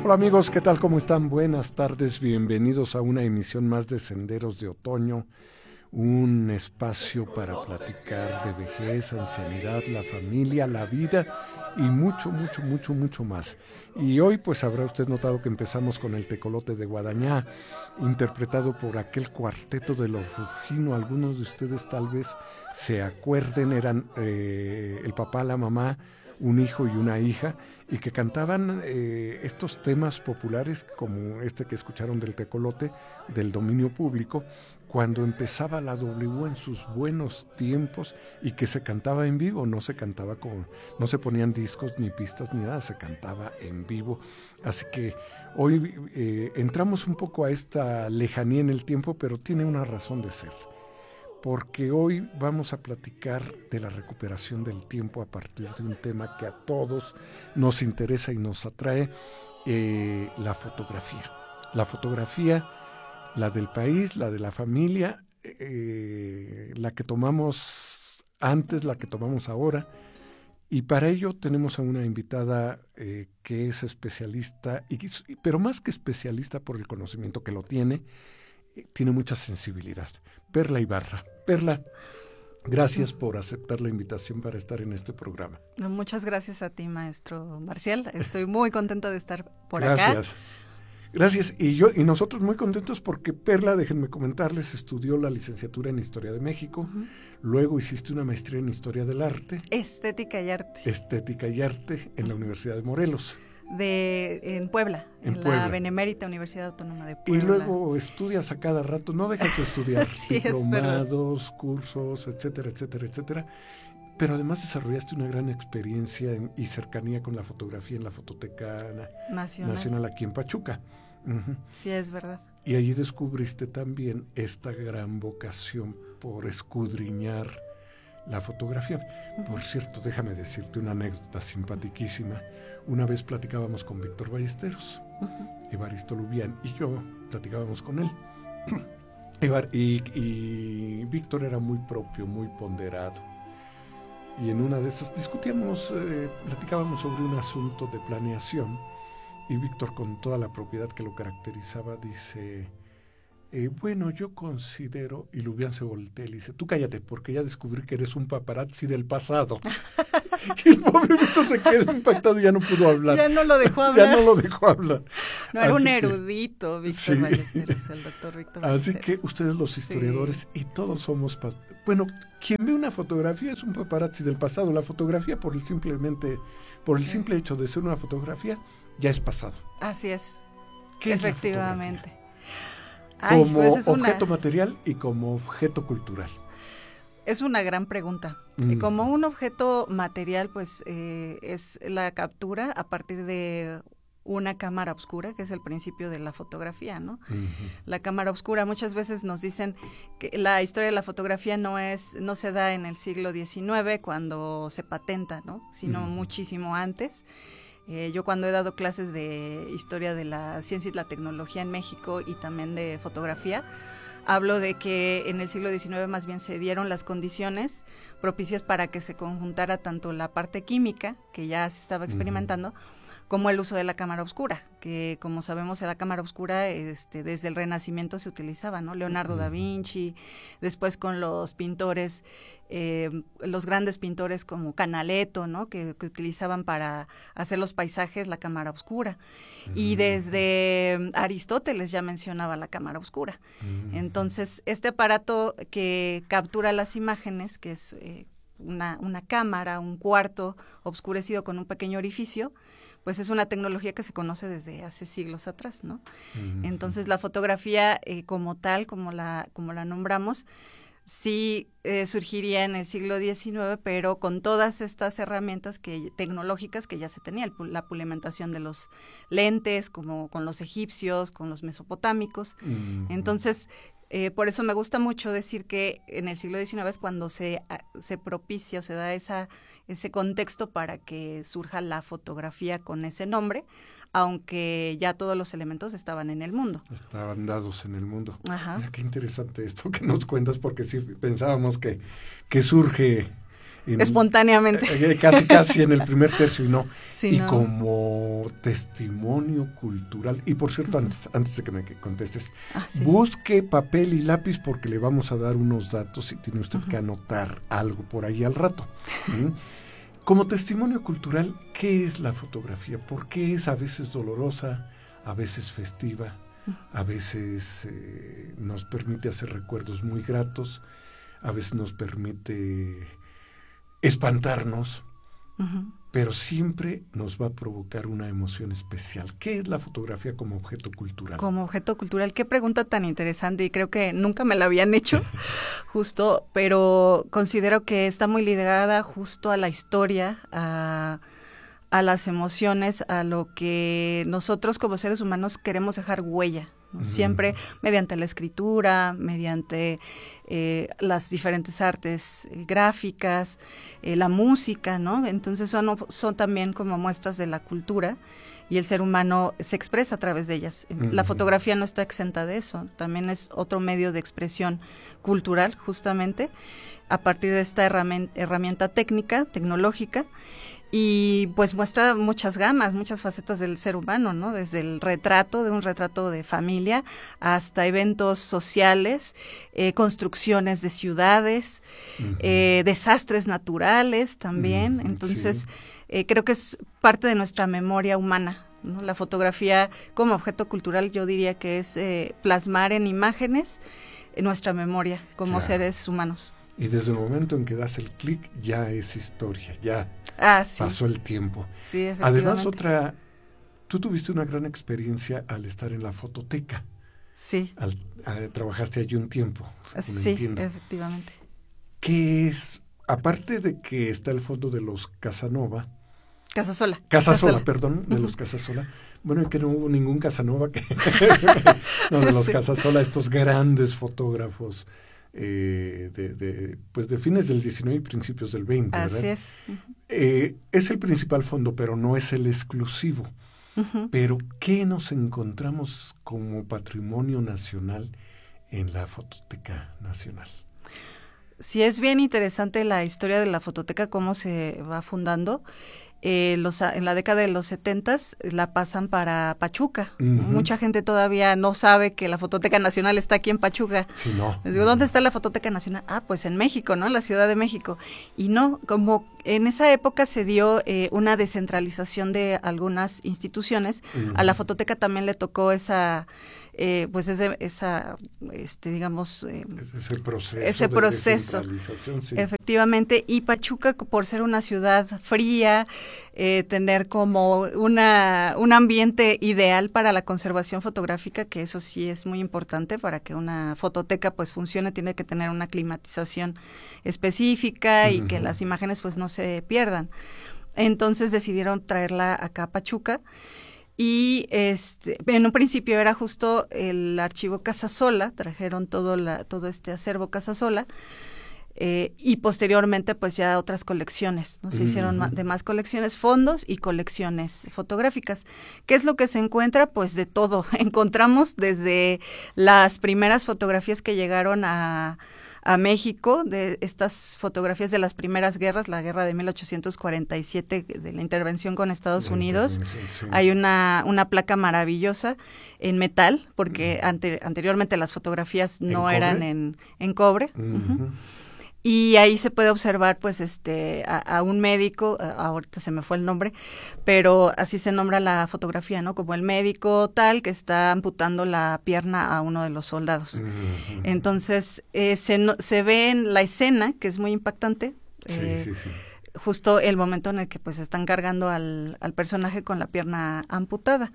Hola amigos, ¿qué tal? ¿Cómo están? Buenas tardes, bienvenidos a una emisión más de Senderos de Otoño, un espacio para platicar de vejez, ancianidad, la familia, la vida y mucho más. Y hoy pues habrá usted notado que empezamos con el Tecolote de Guadañá, interpretado por aquel cuarteto de los Rufino. Algunos de ustedes tal vez se acuerden, eran el papá, la mamá, un hijo y una hija, y que cantaban estos temas populares como este que escucharon del Tecolote, del dominio público, cuando empezaba la W en sus buenos tiempos y que se cantaba en vivo, no se cantaba no se ponían discos ni pistas ni nada, se cantaba en vivo. Así que hoy entramos un poco a esta lejanía en el tiempo, pero tiene una razón de ser. Porque hoy vamos a platicar de la recuperación del tiempo a partir de un tema que a todos nos interesa y nos atrae, la fotografía. La fotografía, la del país, la de la familia, la que tomamos antes, la que tomamos ahora. Y para ello tenemos a una invitada que es especialista, pero más que especialista por el conocimiento que lo tiene mucha sensibilidad. Perla Ibarra. Perla, gracias por aceptar la invitación para estar en este programa. Muchas gracias a ti, maestro Marcial. Estoy muy contenta de estar por acá. Gracias. Y nosotros muy contentos porque Perla, déjenme comentarles, estudió la licenciatura en Historia de México, luego hiciste una maestría en Historia del Arte. Estética y Arte en la Universidad de Morelos. En Puebla, en la Benemérita Universidad Autónoma de Puebla. Y luego estudias a cada rato, no dejas de estudiar sí, diplomados, cursos, etcétera. Pero además desarrollaste una gran experiencia y cercanía con la fotografía en la Fototeca Nacional aquí en Pachuca. Sí, es verdad. Y allí descubriste también esta gran vocación por escudriñar la fotografía. Por cierto, déjame decirte una anécdota simpaticísima. Una vez platicábamos con Víctor Ballesteros, Evaristo Lubián y yo platicábamos con él. Y Víctor era muy propio, muy ponderado. Y en una de esas platicábamos sobre un asunto de planeación. Y Víctor, con toda la propiedad que lo caracterizaba, dice: bueno, yo considero, y Lubián se voltea y le dice: tú cállate, porque ya descubrí que eres un paparazzi del pasado. Y el pobre Víctor se quedó impactado y ya no pudo hablar. Ya no lo dejó hablar. No, era un erudito, Víctor Ballesteros, el doctor Víctor Ballesteros. Así que ustedes los historiadores y todos somos... Bueno, quien ve una fotografía es un paparazzi del pasado. La fotografía, por el simple hecho de ser una fotografía, ya es pasado. Así es. ¿Qué efectivamente? Es como objeto material y como objeto cultural. Es una gran pregunta. Como un objeto material, pues es la captura a partir de una cámara oscura, que es el principio de la fotografía, ¿no? La cámara oscura, muchas veces nos dicen que la historia de la fotografía no se da en el siglo XIX cuando se patenta, ¿no? Sino muchísimo antes. Yo cuando he dado clases de historia de la ciencia y la tecnología en México y también de fotografía, hablo de que en el siglo XIX más bien se dieron las condiciones propicias para que se conjuntara tanto la parte química, que ya se estaba experimentando, como el uso de la cámara oscura, que como sabemos la cámara oscura desde el Renacimiento se utilizaba, ¿no? Leonardo da Vinci, después con los pintores, los grandes pintores como Canaletto, ¿no? Que utilizaban para hacer los paisajes la cámara oscura. Y desde Aristóteles ya mencionaba la cámara oscura. Entonces, este aparato que captura las imágenes, que es una cámara, un cuarto obscurecido con un pequeño orificio, pues es una tecnología que se conoce desde hace siglos atrás, ¿no? Entonces la fotografía como tal, como la nombramos, sí surgiría en el siglo XIX, pero con todas estas herramientas tecnológicas que ya se tenía, la pulimentación de los lentes, como con los egipcios, con los mesopotámicos. Entonces, por eso me gusta mucho decir que en el siglo XIX es cuando se propicia o se da ese contexto para que surja la fotografía con ese nombre, aunque ya todos los elementos estaban en el mundo. Estaban dados en el mundo. Ajá. Mira qué interesante esto que nos cuentas, porque sí pensábamos que surge espontáneamente. Casi en el primer tercio Sí, no. como testimonio cultural. Y por cierto, antes de que me contestes, Sí. busque papel y lápiz porque le vamos a dar unos datos y tiene usted que anotar algo por ahí al rato. Como testimonio cultural, ¿qué es la fotografía? ¿Por qué es a veces dolorosa, a veces festiva, a veces nos permite hacer recuerdos muy gratos, a veces nos permite espantarnos, pero siempre nos va a provocar una emoción especial? ¿Qué es la fotografía como objeto cultural? Como objeto cultural, qué pregunta tan interesante, y creo que nunca me la habían hecho, justo, pero considero que está muy ligada justo a la historia, a las emociones, a lo que nosotros como seres humanos queremos dejar huella, ¿no? Siempre mediante la escritura, mediante las diferentes artes gráficas, la música, ¿no? Entonces son también como muestras de la cultura, y el ser humano se expresa a través de ellas. La fotografía no está exenta de eso, también es otro medio de expresión cultural, justamente, a partir de esta herramienta tecnológica, y pues muestra muchas gamas, muchas facetas del ser humano, ¿no? Desde el retrato, de un retrato de familia, hasta eventos sociales, construcciones de ciudades, desastres naturales también. Entonces, creo que es parte de nuestra memoria humana, ¿no? La fotografía como objeto cultural, yo diría que es plasmar en imágenes nuestra memoria como seres humanos. Y desde el momento en que das el clic, ya es historia, ya sí. Pasó el tiempo. Sí, efectivamente. Además, tú tuviste una gran experiencia al estar en la fototeca. Sí. Trabajaste allí un tiempo. Sí, entiendo. Efectivamente. ¿Qué es, aparte de que está el fondo de los Casasola, perdón, de los Casasola? Bueno, y que no hubo ningún Casanova de los Casasola, estos grandes fotógrafos de fines del 19 y principios del 20, ¿verdad? Así es. Es el principal fondo, pero no es el exclusivo. Pero ¿qué nos encontramos como patrimonio nacional en la Fototeca Nacional? Sí, es bien interesante la historia de la Fototeca, cómo se va fundando. En la década de los 70s la pasan para Pachuca. Mucha gente todavía no sabe que la Fototeca Nacional está aquí en Pachuca. Sí, no. Les digo, ¿dónde está la Fototeca Nacional? Pues en México, ¿no? En la Ciudad de México. Y no, como en esa época se dio una descentralización de algunas instituciones, a la Fototeca también le tocó digamos, ese proceso, sí. Efectivamente, y Pachuca, por ser una ciudad fría, tener como un ambiente ideal para la conservación fotográfica, que eso sí es muy importante para que una fototeca pues funcione, tiene que tener una climatización específica y que las imágenes pues no se pierdan. Entonces decidieron traerla acá a Pachuca. Y en un principio era justo el archivo Casasola, trajeron todo este acervo Casasola, y posteriormente pues ya otras colecciones, ¿no? Se hicieron de más colecciones, fondos y colecciones fotográficas. ¿Qué es lo que se encuentra? Pues de todo. Encontramos desde las primeras fotografías que llegaron a México, de estas fotografías de las primeras guerras, la guerra de 1847, de la intervención con Estados Unidos. Sí. Hay una placa maravillosa en metal, porque anteriormente las fotografías no eran en cobre. Y ahí se puede observar pues a un médico, ahorita se me fue el nombre, pero así se nombra la fotografía, ¿no? Como el médico tal que está amputando la pierna a uno de los soldados. Entonces se ve en la escena, que es muy impactante, sí. Justo el momento en el que pues están cargando al personaje con la pierna amputada.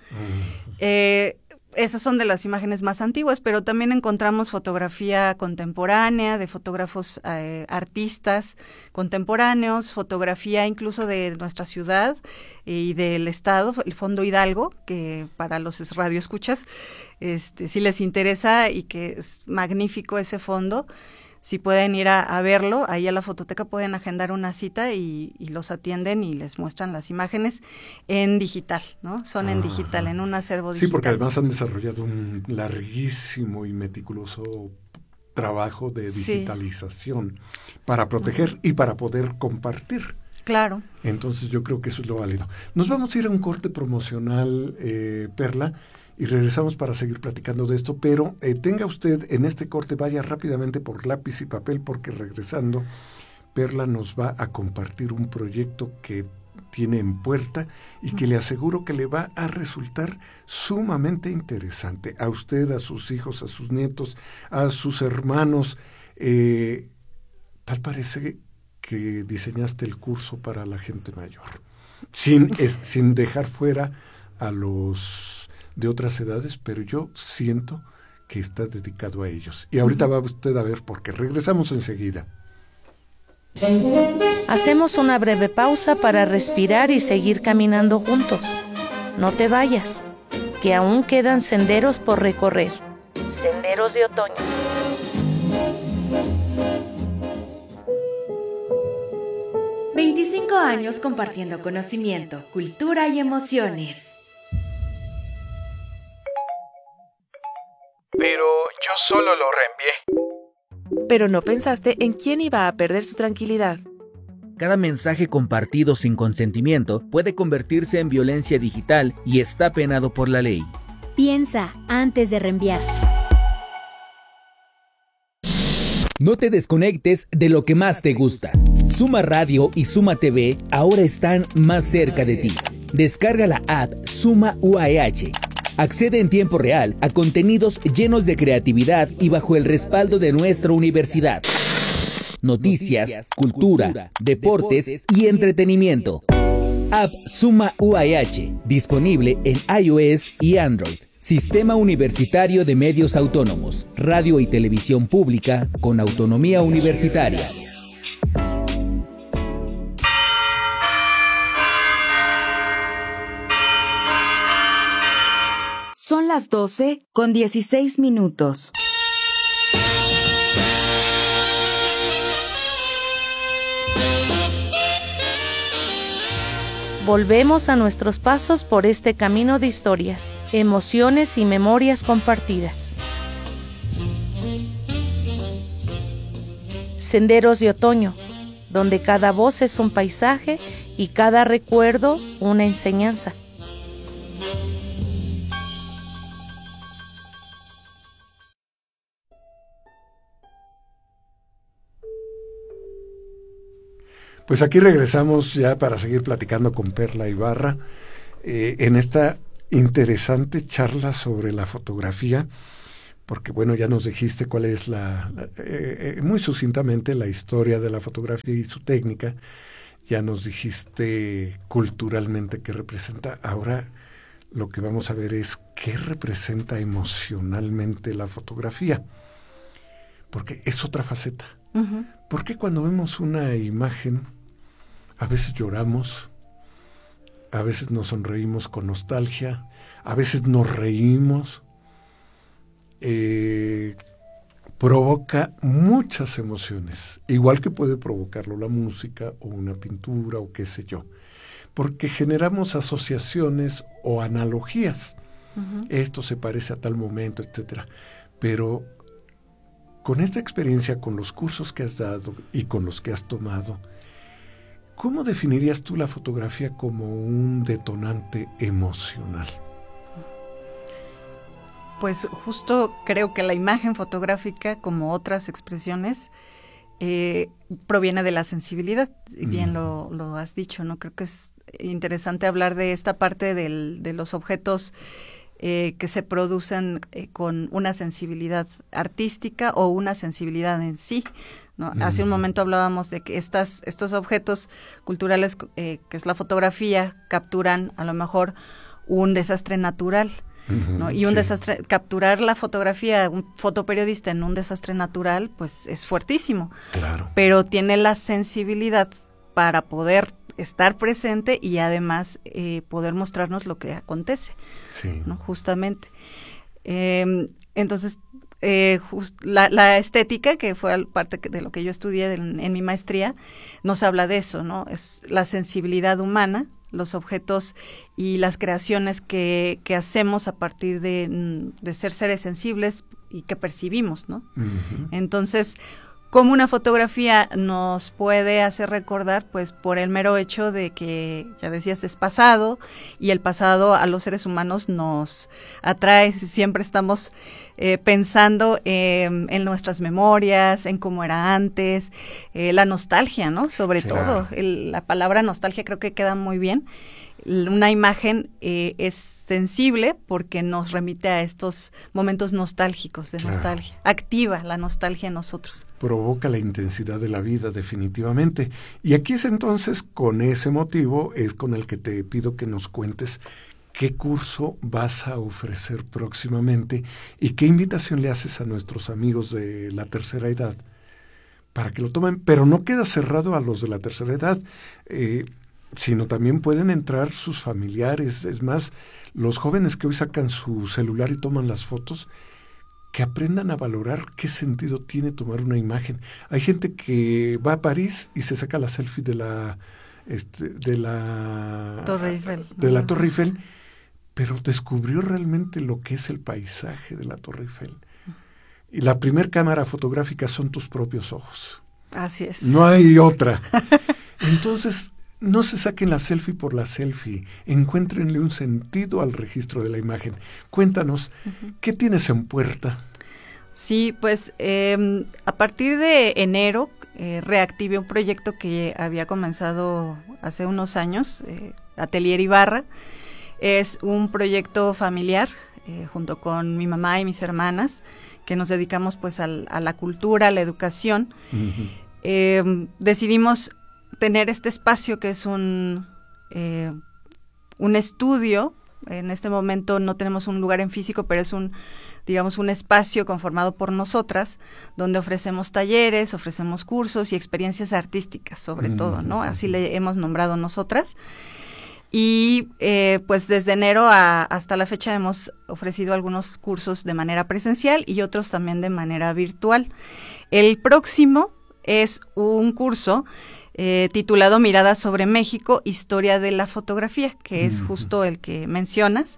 Esas son de las imágenes más antiguas, pero también encontramos fotografía contemporánea de fotógrafos artistas contemporáneos, fotografía incluso de nuestra ciudad y del estado, el Fondo Hidalgo, que para los radioescuchas, si les interesa y que es magnífico ese fondo. Si pueden ir a verlo, ahí a la Fototeca pueden agendar una cita y los atienden y les muestran las imágenes en digital, ¿no? Son en digital, en un acervo digital. Sí, porque además han desarrollado un larguísimo y meticuloso trabajo de digitalización para proteger y para poder compartir. Claro. Entonces yo creo que eso es lo válido. Nos vamos a ir a un corte promocional, Perla, y regresamos para seguir platicando de esto, pero tenga usted en este corte, vaya rápidamente por lápiz y papel, porque regresando, Perla nos va a compartir un proyecto que tiene en puerta y que le aseguro que le va a resultar sumamente interesante a usted, a sus hijos, a sus nietos, a sus hermanos. Tal parece que diseñaste el curso para la gente mayor, sin dejar fuera a los de otras edades, pero yo siento que está dedicado a ellos. Y ahorita va usted a ver por qué. Regresamos enseguida. Hacemos una breve pausa para respirar y seguir caminando juntos. No te vayas, que aún quedan senderos por recorrer. Senderos de otoño. ...25 años compartiendo conocimiento, cultura y emociones. Pero yo solo lo reenvié. Pero no pensaste en quién iba a perder su tranquilidad. Cada mensaje compartido sin consentimiento puede convertirse en violencia digital y está penado por la ley. Piensa antes de reenviar. No te desconectes de lo que más te gusta. Suma Radio y Suma TV ahora están más cerca de ti. Descarga la app Suma UAH. Accede en tiempo real a contenidos llenos de creatividad y bajo el respaldo de nuestra universidad. Noticias, cultura, deportes y entretenimiento. App Suma UAH, disponible en iOS y Android. Sistema Universitario de Medios Autónomos, radio y televisión pública con autonomía universitaria. Son las 12:16. Volvemos a nuestros pasos por este camino de historias, emociones y memorias compartidas. Senderos de otoño, donde cada voz es un paisaje y cada recuerdo una enseñanza. Pues aquí regresamos ya para seguir platicando con Perla Ibarra en esta interesante charla sobre la fotografía, porque bueno, ya nos dijiste cuál es muy sucintamente la historia de la fotografía y su técnica, ya nos dijiste culturalmente qué representa. Ahora lo que vamos a ver es qué representa emocionalmente la fotografía, porque es otra faceta. Uh-huh. Porque cuando vemos una imagen, a veces lloramos, a veces nos sonreímos con nostalgia, a veces nos reímos, provoca muchas emociones, igual que puede provocarlo la música o una pintura o qué sé yo, porque generamos asociaciones o analogías. Uh-huh. Esto se parece a tal momento, etcétera. Pero con esta experiencia, con los cursos que has dado y con los que has tomado, ¿cómo definirías tú la fotografía como un detonante emocional? Pues justo creo que la imagen fotográfica, como otras expresiones, proviene de la sensibilidad. Bien lo has dicho, ¿no? Creo que es interesante hablar de esta parte de los objetos que se producen con una sensibilidad artística o una sensibilidad en sí, ¿no? Hace un momento hablábamos de que estos objetos culturales, que es la fotografía, capturan a lo mejor un desastre natural, ¿no? Y un desastre, capturar la fotografía, un fotoperiodista en un desastre natural, pues es fuertísimo. Claro. Pero tiene la sensibilidad para poder estar presente y además poder mostrarnos lo que acontece, sí, ¿no? Justamente. Entonces, la estética, que fue parte de lo que yo estudié en mi maestría, nos habla de eso, ¿no? Es la sensibilidad humana los objetos y las creaciones que hacemos a partir de ser seres sensibles y que percibimos, ¿no? Uh-huh. Entonces, ¿cómo una fotografía nos puede hacer recordar? Pues por el mero hecho de que, ya decías, es pasado, y el pasado a los seres humanos nos atrae, siempre estamos pensando en nuestras memorias, en cómo era antes, la nostalgia, ¿no? Sobre todo, la palabra nostalgia creo que queda muy bien. Una imagen es sensible porque nos remite a estos momentos nostálgicos, de nostalgia. Activa la nostalgia en nosotros. Provoca la intensidad de la vida, definitivamente. Y aquí es entonces, con ese motivo, es con el que te pido que nos cuentes qué curso vas a ofrecer próximamente y qué invitación le haces a nuestros amigos de la tercera edad para que lo tomen. Pero no queda cerrado a los de la tercera edad, sino también pueden entrar sus familiares. Es más, los jóvenes que hoy sacan su celular y toman las fotos, que aprendan a valorar qué sentido tiene tomar una imagen. Hay gente que va a París y se saca la selfie de la Torre Eiffel. De la Torre Eiffel, pero descubrió realmente lo que es el paisaje de la Torre Eiffel. Y la primer cámara fotográfica son tus propios ojos. Así es. No hay otra. Entonces, no se saquen la selfie por la selfie, encuéntrenle un sentido al registro de la imagen. Cuéntanos, ¿qué tienes en puerta? Sí, pues a partir de enero reactivé un proyecto que había comenzado hace unos años, Atelier Ibarra. Es un proyecto familiar junto con mi mamá y mis hermanas, que nos dedicamos pues a la cultura, a la educación. Uh-huh. Decidimos tener este espacio que es un estudio. En este momento no tenemos un lugar en físico, pero es un espacio conformado por nosotras, donde ofrecemos talleres, ofrecemos cursos y experiencias artísticas, sobre todo, ¿no? Así le hemos nombrado nosotras. Y pues desde enero hasta la fecha hemos ofrecido algunos cursos de manera presencial y otros también de manera virtual. El próximo es un curso titulado Mirada sobre México, Historia de la Fotografía, que es justo el que mencionas,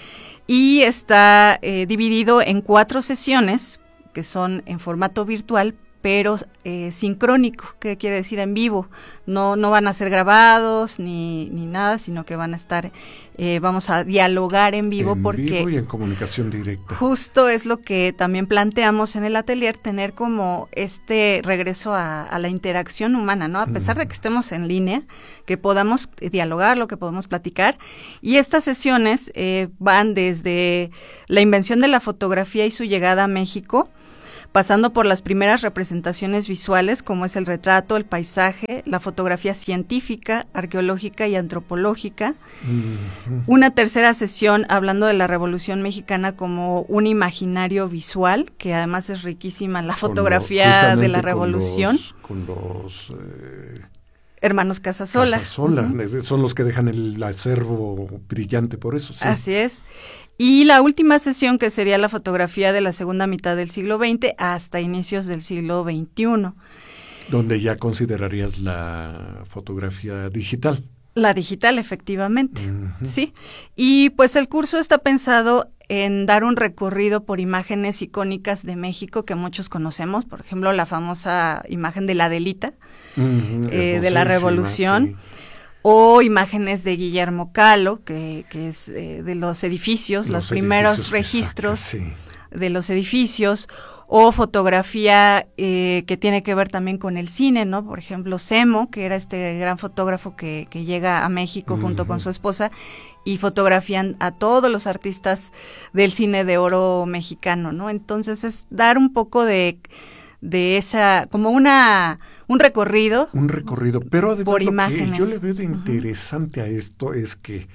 y está dividido en 4 sesiones que son en formato virtual, pero sincrónico. ¿Qué quiere decir? En vivo. No van a ser grabados ni nada, sino que van a estar, vamos a dialogar en vivo, porque vivo y en comunicación directa. Justo es lo que también planteamos en el atelier, tener como este regreso a la interacción humana, ¿no? A pesar de que estemos en línea, que podamos dialogar, lo que podamos platicar. Y estas sesiones van desde la invención de la fotografía y su llegada a México, pasando por las primeras representaciones visuales, como es el retrato, el paisaje, la fotografía científica, arqueológica y antropológica. Una tercera sesión hablando de la Revolución Mexicana como un imaginario visual, que además es riquísima la fotografía de la Revolución. Con los hermanos Casasola. Son los que dejan el acervo brillante, por eso. Sí. Así es. Y la última sesión, que sería la fotografía de la segunda mitad del siglo XX hasta inicios del siglo XXI. Donde ya considerarías la fotografía digital. La digital, efectivamente, sí. Y pues el curso está pensado en dar un recorrido por imágenes icónicas de México que muchos conocemos, por ejemplo, la famosa imagen de la Adelita, de la Revolución. Sí. O imágenes de Guillermo Kahlo, que es de los edificios, los primeros registros de los edificios, o fotografía que tiene que ver también con el cine, ¿no? Por ejemplo, Semo, que era este gran fotógrafo que llega a México junto con su esposa y fotografían a todos los artistas del cine de oro mexicano, ¿no? Entonces es dar un poco de esa, como un recorrido. Un recorrido, pero además por lo imágenes. Que yo le veo de interesante a esto es que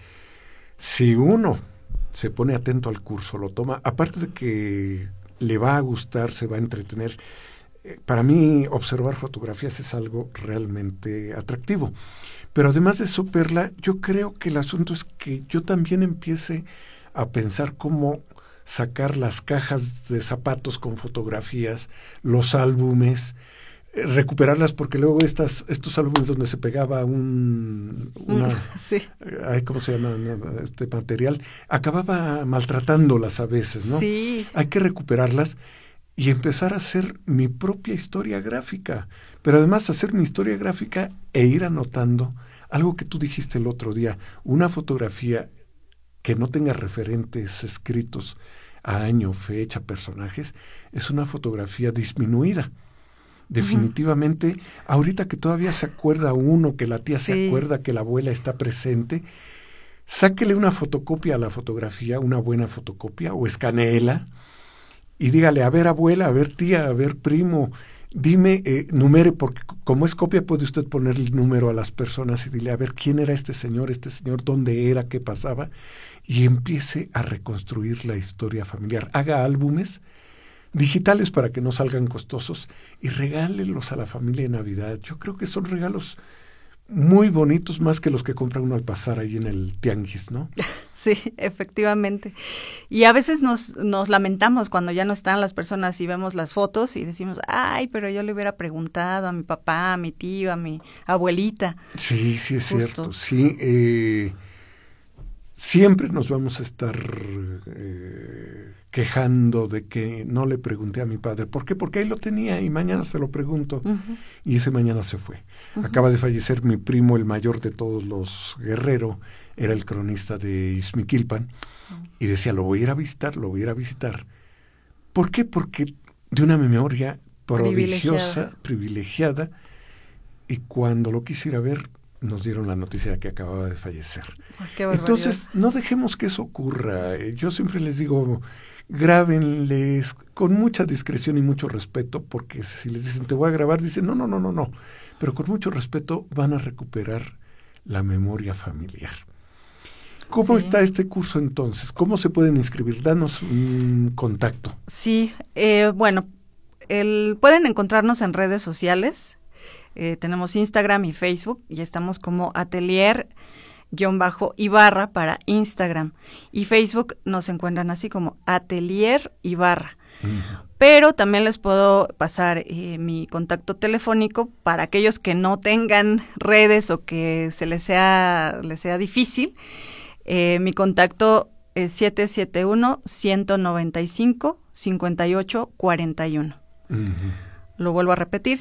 si uno se pone atento al curso, lo toma, aparte de que le va a gustar, se va a entretener, para mí observar fotografías es algo realmente atractivo. Pero además de eso, Perla, yo creo que el asunto es que yo también empiece a pensar cómo sacar las cajas de zapatos con fotografías, los álbumes, recuperarlas, porque luego estos álbumes donde se pegaba sí. ¿cómo se llama? Este material, acababa maltratándolas a veces, ¿no? Sí. Hay que recuperarlas y empezar a hacer mi propia historia gráfica, pero además hacer mi historia gráfica e ir anotando algo que tú dijiste el otro día, una fotografía que no tenga referentes escritos a año, fecha, personajes, es una fotografía disminuida. Definitivamente, ahorita que todavía se acuerda uno, que la tía se acuerda que la abuela está presente, sáquele una fotocopia a la fotografía, una buena fotocopia, o escanéela, y dígale, a ver abuela, a ver tía, a ver primo, dime, numere, porque como es copia puede usted ponerle el número a las personas y dile, a ver, ¿quién era este señor, dónde era, qué pasaba? Y empiece a reconstruir la historia familiar. Haga álbumes digitales para que no salgan costosos y regálelos a la familia de Navidad. Yo creo que son regalos muy bonitos, más que los que compra uno al pasar ahí en el tianguis, ¿no? Sí, efectivamente. Y a veces nos lamentamos cuando ya no están las personas y vemos las fotos y decimos, ay, pero yo le hubiera preguntado a mi papá, a mi tío, a mi abuelita. Sí, es cierto. Sí, siempre nos vamos a estar quejando de que no le pregunté a mi padre. ¿Por qué? Porque ahí lo tenía y mañana se lo pregunto. Y ese mañana se fue. Acaba de fallecer mi primo, el mayor de todos los Guerrero, era el cronista de Izmiquilpan, y decía, lo voy a ir a visitar. ¿Por qué? Porque de una memoria prodigiosa, privilegiada, y cuando lo quise ir a ver, nos dieron la noticia de que acababa de fallecer. Entonces, no dejemos que eso ocurra. Yo siempre les digo, grábenles con mucha discreción y mucho respeto, porque si les dicen, te voy a grabar, dicen, no. Pero con mucho respeto van a recuperar la memoria familiar. ¿Cómo está este curso entonces? ¿Cómo se pueden inscribir? Danos un contacto. Sí, bueno, pueden encontrarnos en redes sociales. Tenemos Instagram y Facebook y estamos como Atelier_Ibarra para Instagram, y Facebook nos encuentran así como Atelier Ibarra. Pero también les puedo pasar mi contacto telefónico para aquellos que no tengan redes o que les sea difícil. Mi contacto es 771-195-5841. Lo vuelvo a repetir,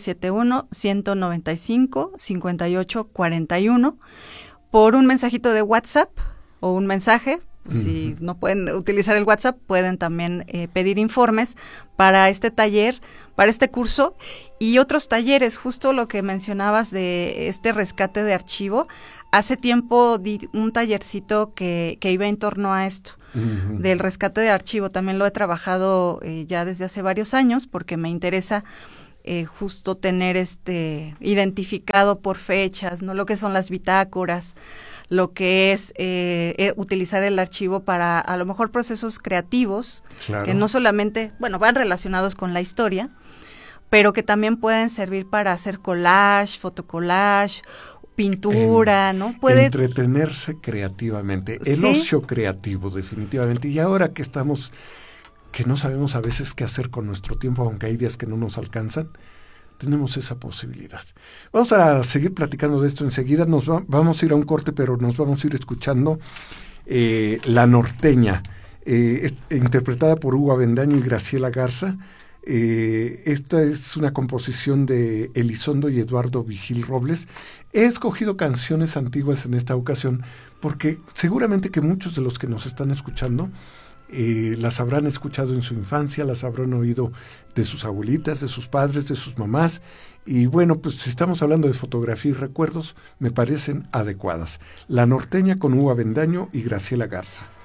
771-195-5841. Por un mensajito de WhatsApp o un mensaje, si no pueden utilizar el WhatsApp, pueden también pedir informes para este taller, para este curso y otros talleres. Justo lo que mencionabas de este rescate de archivo, hace tiempo di un tallercito que iba en torno a esto. Del rescate de archivo. También lo he trabajado ya desde hace varios años porque me interesa justo tener identificado por fechas, ¿no? Lo que son las bitácoras, lo que es utilizar el archivo para a lo mejor procesos creativos, que no solamente, van relacionados con la historia, pero que también pueden servir para hacer collage, fotocollage, pintura, ¿no? Puede entretenerse creativamente, el ocio creativo, definitivamente. Y ahora que no sabemos a veces qué hacer con nuestro tiempo, aunque hay días que no nos alcanzan, tenemos esa posibilidad. Vamos a seguir platicando de esto enseguida. Vamos a ir a un corte, pero nos vamos a ir escuchando La Norteña, interpretada por Hugo Avendaño y Graciela Garza. Esta es una composición de Elizondo y Eduardo Vigil Robles. He escogido canciones antiguas en esta ocasión porque seguramente que muchos de los que nos están escuchando las habrán escuchado en su infancia, las habrán oído de sus abuelitas, de sus padres, de sus mamás, y bueno, pues si estamos hablando de fotografía y recuerdos, me parecen adecuadas. La Norteña con Hugo Avendaño y Graciela Garza.